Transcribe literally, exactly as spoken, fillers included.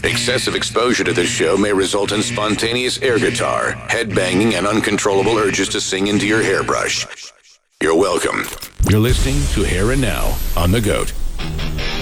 Excessive exposure to this show may result in spontaneous air guitar, head banging, and uncontrollable urges to sing into your hairbrush. You're welcome. You're listening to Hair and Now on The GOAT.